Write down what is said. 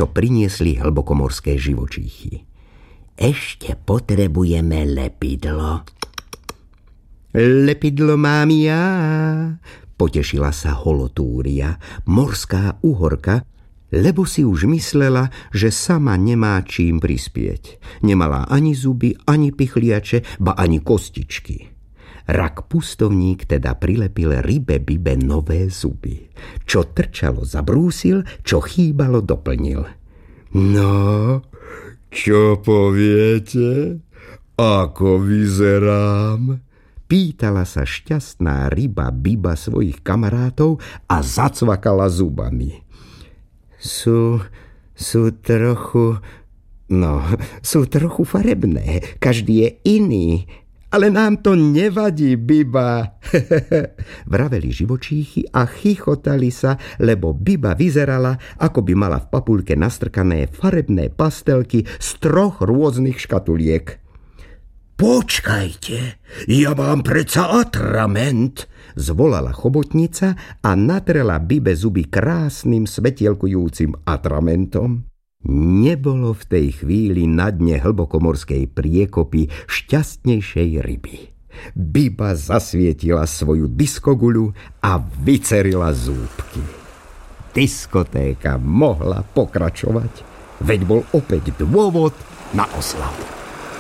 čo priniesli hlbokomorské živočíchy. Ešte potrebujeme lepidlo. Lepidlo mám ja, potešila sa Holotúria, morská uhorka, lebo si už myslela, že sama nemá čím prispieť. Nemala ani zuby, ani pichliače, ba ani kostičky. Rak pustovník teda prilepil rybe Bibe nové zuby. Čo trčalo, zabrúsil, čo chýbalo, doplnil. No, čo poviete? Ako vyzerám? Pýtala sa šťastná ryba Biba svojich kamarátov a zacvakala zubami. Sú trochu farebné, každý je iný. Ale nám to nevadí, Biba, vraveli živočíchy a chichotali sa, lebo Biba vyzerala, ako by mala v papuľke nastrkané farebné pastelky z 3 rôznych škatuliek. Počkajte, ja mám predsa atrament, zvolala chobotnica a natrela Bibe zuby krásnym svetielkujúcim atramentom. Nebolo v tej chvíli na dne hlbokomorskej priekopy šťastnejšej ryby. Biba zasvietila svoju diskoguľu a vycerila zúbky. Diskotéka mohla pokračovať, veď bol opäť dôvod na oslavu.